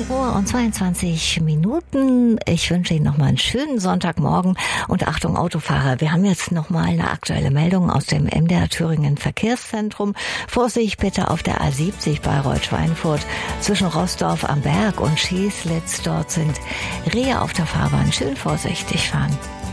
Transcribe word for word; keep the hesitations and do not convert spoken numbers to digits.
Uhr und zweiundzwanzig Minuten. Ich wünsche Ihnen nochmal einen schönen Sonntagmorgen und Achtung Autofahrer, wir haben jetzt nochmal eine aktuelle Meldung aus dem M D R Thüringen Verkehrszentrum. Vorsicht bitte auf der A siebzig Bayreuth-Schweinfurt zwischen Rossdorf am Berg und Schießlitz. Dort sind Rehe auf der Fahrbahn. Schön vorsichtig fahren.